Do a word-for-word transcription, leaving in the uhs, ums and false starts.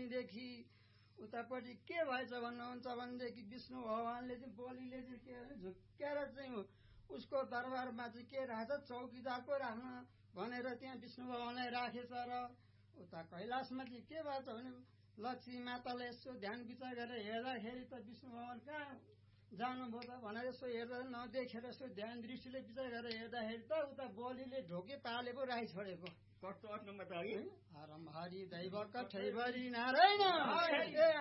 भनेदेखि उतापट्टि के भएछ भन्नुहुन्छ भनेदेखि विष्णु भगवानले चाहिँ बलिले चाहिँ के झुक्क्याएर चाहिँ उसको दरबारमा चाहिँ के राख्छ चौकीदार पो राख्न भनेर त्यहाँ विष्णु भगवानलाई राखेछ र उता कैलाशमा चाहिँ के भएछ भने लक्ष्मी माताले यसो ध्यान विचार गरेर हेर्दाखेरि त विष्णु भगवान कहाँ जानुभयो त भनेर यसो हेर्दा नदेखेर यसो ध्यान दृष्टिले विचार गरेर हेर्दाखेरि त उता बलिले ढोके पाले पो राखि छोडेको कस्तो अट्नुमा त है हरम हरि दैव कठैभरि नारायण